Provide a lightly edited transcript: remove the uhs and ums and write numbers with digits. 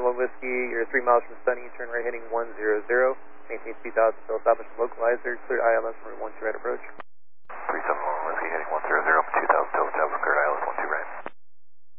1 Whiskey, you're 3 miles from Sunny, turn right heading 100, maintain 2000 till established localizer, cleared ILS from 12 right approach. 371 Whiskey heading 100, 2000 till established, cleared ILS 12 right.